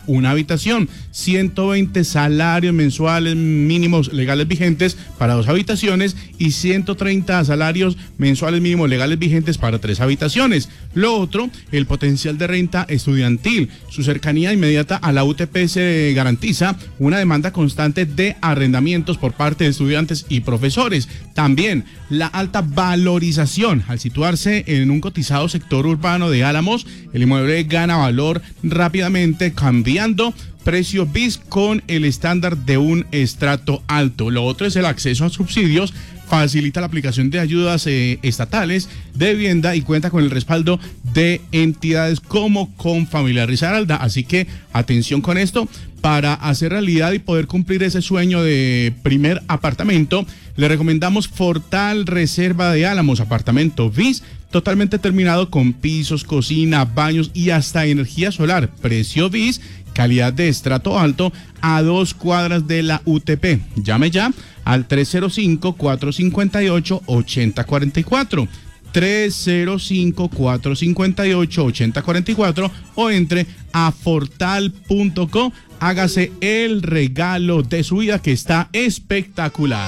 una habitación, 120 salarios mensuales mínimos legales vigentes para 2 habitaciones y 130 salarios mensuales mínimos legales vigentes para 3 habitaciones. Lo otro, el potencial de renta estudiantil. Su cercanía inmediata a la UTP se garantiza una demanda constante de arrendamientos por parte de estudiantes y profesores. También la alta valorización. Al situarse en un cotizado sector urbano de Álamos, el inmueble gana valor rápidamente, cambiando precio BIS con el estándar de un estrato alto. Lo otro es el acceso a subsidios. Facilita la aplicación de ayudas estatales de vivienda y cuenta con el respaldo de entidades como Confamiliar Risaralda. Así que atención con esto, para hacer realidad y poder cumplir ese sueño de primer apartamento, le recomendamos Fortal Reserva de Álamos, apartamento BIS, totalmente terminado con pisos, cocina, baños y hasta energía solar. Precio BIS, calidad de estrato alto, a 2 cuadras de la UTP. Llame ya al 305-458-8044. 305-458-8044 o entre a fortal.co. Hágase el regalo de su vida, que está espectacular.